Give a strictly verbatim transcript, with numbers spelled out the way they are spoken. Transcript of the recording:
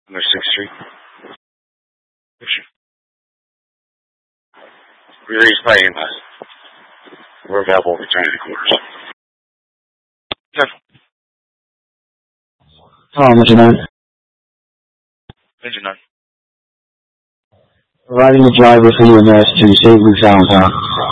Under sixth Street. We raised by in us. We're available for fraternity quarters. Careful. Tom, Engine nine. Engine nine. Providing the driver for U M S to Saint Luke's, Allentown.